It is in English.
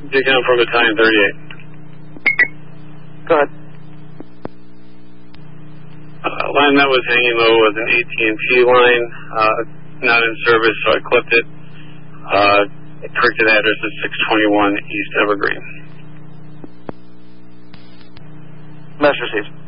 Digging from Battalion 38. Go ahead. Line that was hanging low was an AT&T line, not in service, so I clipped it. Corrected address is 621 East Evergreen. Message received.